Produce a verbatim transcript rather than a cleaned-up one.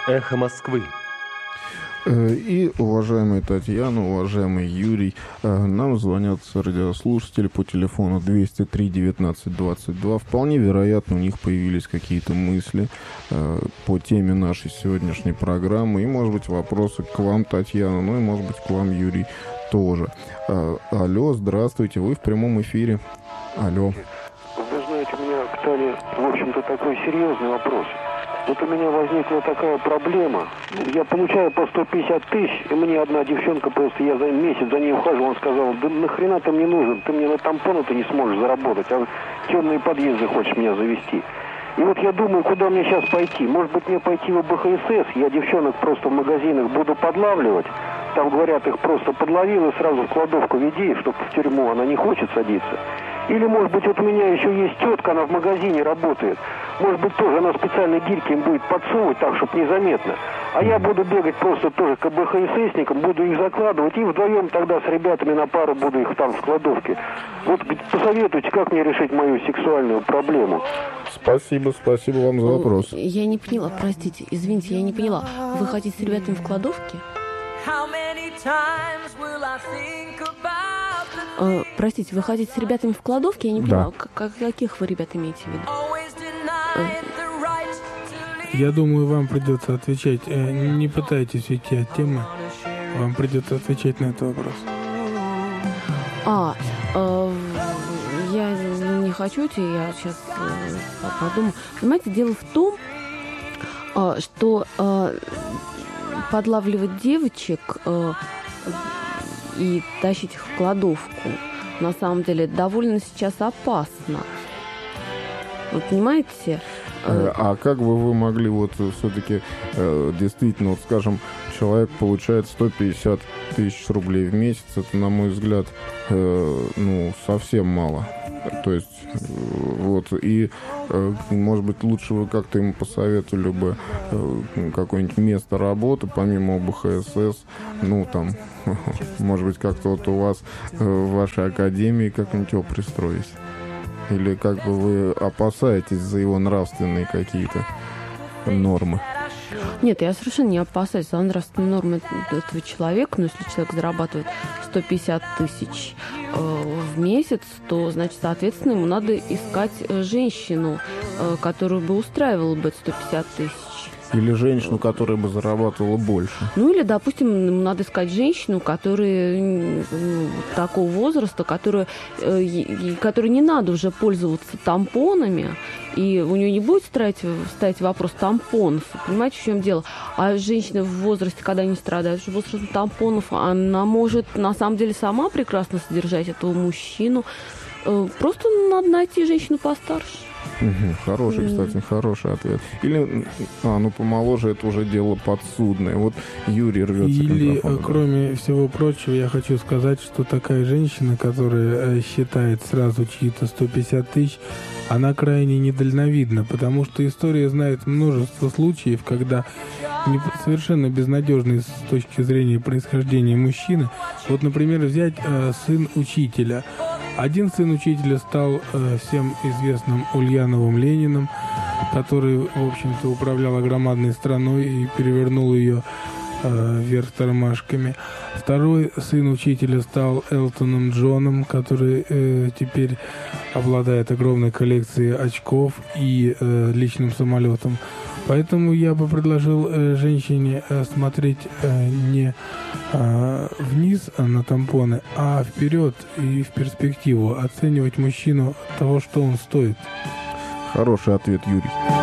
Эхо Москвы. И, уважаемая Татьяна, уважаемый Юрий, нам звонят радиослушатели по телефону двести три девятнадцать двадцать два. Вполне вероятно, у них появились какие-то мысли по теме нашей сегодняшней программы. И, может быть, вопросы к вам, Татьяна, ну и, может быть, к вам, Юрий, тоже. Алло, здравствуйте, вы в прямом эфире. Алло. Вы знаете, у меня к Тане, в общем-то, такой серьезный вопрос. Вот у меня возникла такая проблема. Я получаю по сто пятьдесят тысяч, и мне одна девчонка просто, я за месяц за ней ухаживал, он сказал: да нахрена ты мне нужен, ты мне на тампоны ты не сможешь заработать, а в темные подъезды хочешь меня завести. И вот я думаю, куда мне сейчас пойти. Может быть, мне пойти в БХСС, я девчонок просто в магазинах буду подлавливать. Там, говорят, их просто подловил и сразу в кладовку веди, чтобы в тюрьму, она не хочет садиться. Или, может быть, вот у меня еще есть тетка, она в магазине работает. Может быть, тоже она специально гирьки им будет подсовывать так, чтобы незаметно. А я буду бегать просто тоже к БХССникам, буду их закладывать, и вдвоем тогда с ребятами на пару буду их там в кладовке. Вот посоветуйте, как мне решить мою сексуальную проблему. Спасибо, спасибо вам за вопрос. Я не поняла, простите, извините, я не поняла. Вы хотите с ребятами в кладовке? Uh, простите, вы хотите с ребятами в кладовке? Я не поняла, да. Каких вы ребят имеете в виду? Uh. Я думаю, вам придется отвечать. Не пытайтесь уйти от темы. Вам придется отвечать на этот вопрос. А, uh, я не хочу идти, я сейчас uh, подумаю. Понимаете, дело в том, uh, что uh, подлавливать девочек uh, и тащить их в кладовку, на самом деле, довольно сейчас опасно. Вы понимаете? А как бы вы могли вот все-таки э, действительно, вот скажем, человек получает сто пятьдесят тысяч рублей в месяц, это, на мой взгляд, э, ну, совсем мало. То есть, э, вот, и, э, может быть, лучше вы как-то ему посоветовали бы э, какое-нибудь место работы, помимо БХСС, ну, там, может быть, как-то вот у вас э, в вашей академии как-нибудь его пристроить. Или как бы вы опасаетесь за его нравственные какие-то нормы? Нет, я совершенно не опасаюсь за нравственные нормы этого человека. Но если человек зарабатывает сто пятьдесят тысяч э, в месяц, то, значит, соответственно, ему надо искать женщину, э, которую бы устраивала бы сто пятьдесят тысяч. Или женщину, которая бы зарабатывала больше. Ну, или, допустим, ему надо искать женщину, которая ну, такого возраста, которая, э, которой не надо уже пользоваться тампонами, и у нее не будет стоять, стоять вопрос тампонов. Понимаете, в чем дело? А женщина в возрасте, когда не страдает возрастом тампонов, она может, на самом деле, сама прекрасно содержать этого мужчину. Э, просто надо найти женщину постарше. Угу, хороший, кстати, хороший ответ. Или, а, ну, помоложе, это уже дело подсудное. Вот Юрий рвется. Или, кроме всего прочего, я хочу сказать, что такая женщина, которая считает сразу чьи-то сто пятьдесят тысяч, она крайне недальновидна, потому что история знает множество случаев, когда совершенно безнадежный с точки зрения происхождения мужчины. Вот, например, взять э, сын учителя. Один сын учителя стал э, всем известным Ульяновым Лениным, который, в общем-то, управлял громадной страной и перевернул ее э, вверх тормашками. Второй сын учителя стал Элтоном Джоном, который э, теперь обладает огромной коллекцией очков и э, личным самолетом. Поэтому я бы предложил э, женщине э, смотреть э, не э, вниз на тампоны, а вперед и в перспективу, оценивать мужчину того, что он стоит. Хороший ответ, Юрий.